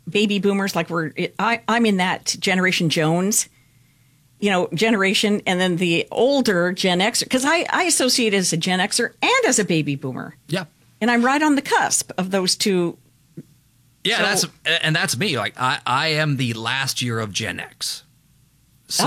baby boomers, like I'm in that Generation Jones, generation, and then the older Gen Xer, because I associate as a Gen Xer and as a baby boomer. Yeah. And I'm right on the cusp of those two. Yeah, that's me. Like I am the last year of Gen X. So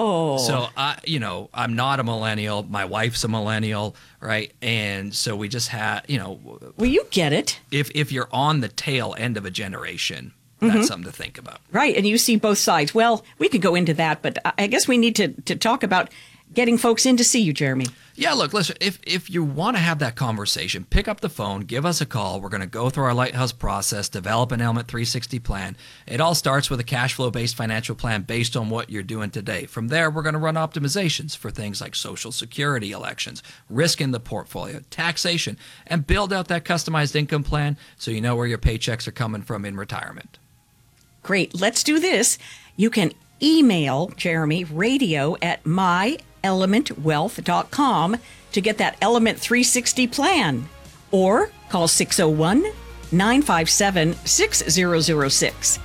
I'm not a millennial. My wife's a millennial, right? And so we just had, Well, you get it. If you're on the tail end of a generation, that's something to think about. Right, and you see both sides. Well, we could go into that, but I guess we need to talk about getting folks in to see you, Jeremy. Yeah, look, listen, if you want to have that conversation, pick up the phone, give us a call. We're going to go through our Lighthouse process, develop an Element 360 plan. It all starts with a cash flow-based financial plan based on what you're doing today. From there, we're going to run optimizations for things like Social Security elections, risk in the portfolio, taxation, and build out that customized income plan so you know where your paychecks are coming from in retirement. Great. Let's do this. You can email Jeremy radio@myelementwealth.com to get that Element 360 plan, or call 601-957-6006.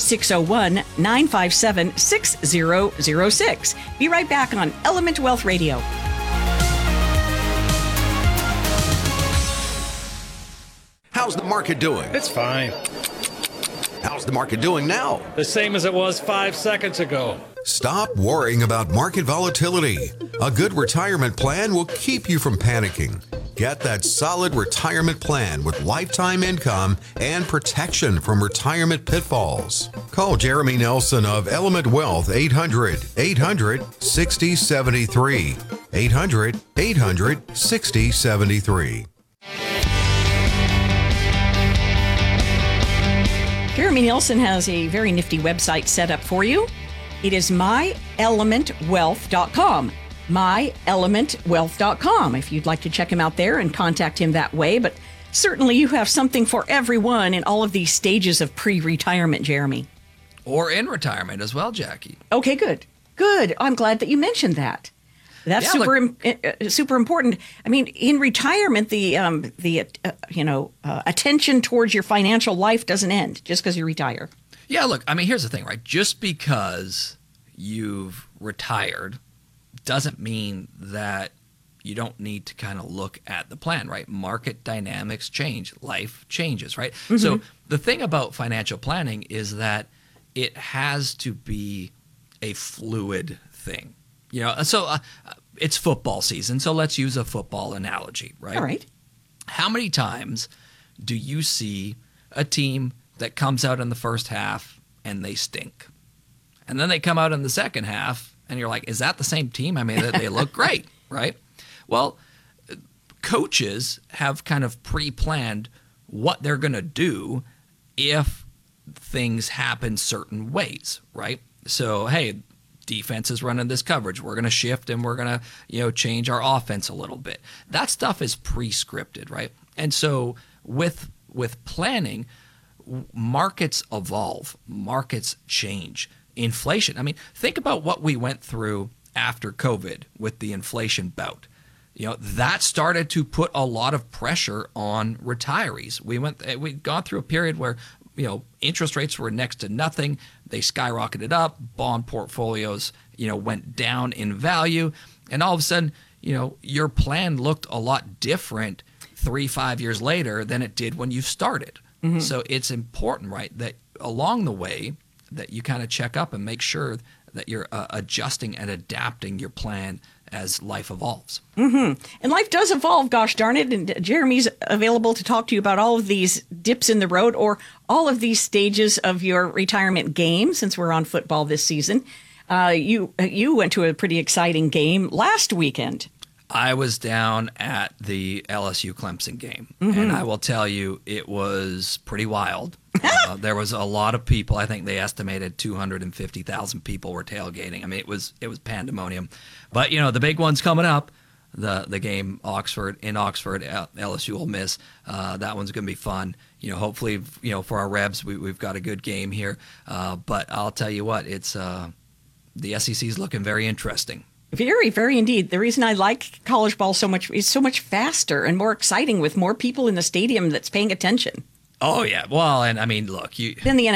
601-957-6006. Be right back on Element Wealth Radio. How's the market doing? It's fine. How's the market doing now? The same as it was 5 seconds ago. Stop worrying about market volatility. A good retirement plan will keep you from panicking. Get that solid retirement plan with lifetime income and protection from retirement pitfalls. Call Jeremy Nelson of Element Wealth 800-800-6073. 800-800-6073. Jeremy Nelson has a very nifty website set up for you. It is myelementwealth.com. myelementwealth.com if you'd like to check him out there and contact him that way. But certainly you have something for everyone in all of these stages of pre-retirement, Jeremy. Or in retirement as well, Jackie. Okay, good. Good. I'm glad that you mentioned that. That's super important. I mean, in retirement, the attention towards your financial life doesn't end just because you retire. Yeah, look, I mean, here's the thing, right? Just because you've retired doesn't mean that you don't need to kind of look at the plan, right? Market dynamics change. Life changes, right? Mm-hmm. So the thing about financial planning is that it has to be a fluid thing. It's football season, so let's use a football analogy, right? All right. How many times do you see a team that comes out in the first half and they stink? And then they come out in the second half and you're like, is that the same team? I mean, they look great, right? Well, coaches have kind of pre-planned what they're going to do if things happen certain ways, right? So, hey, defense is running this coverage. We're going to shift and we're going to, change our offense a little bit. That stuff is pre-scripted, right? And so with planning, markets evolve, markets change. Inflation. I mean, think about what we went through after COVID with the inflation bout. That started to put a lot of pressure on retirees. We'd gone through a period where interest rates were next to nothing. They skyrocketed up. Bond portfolios, went down in value. And all of a sudden, your plan looked a lot different 3-5 years later than it did when you started. Mm-hmm. So it's important, right, that along the way that you kind of check up and make sure that you're adjusting and adapting your plan as life evolves. Mm-hmm. And life does evolve, gosh darn it. And Jeremy's available to talk to you about all of these dips in the road or all of these stages of your retirement game, since we're on football this season. You went to a pretty exciting game last weekend. I was down at the LSU Clemson game, mm-hmm. and I will tell you, it was pretty wild. There was a lot of people. I think they estimated 250,000 people were tailgating. I mean, it was pandemonium. But the big one's coming up. The game in Oxford, LSU Ole Miss. That one's going to be fun. Hopefully, for our Rebs, we've got a good game here. But I'll tell you what, it's the SEC is looking very interesting. Very, very indeed. The reason I like college ball so much is so much faster and more exciting with more people in the stadium that's paying attention. Oh, yeah. Well, and I mean, look, Then the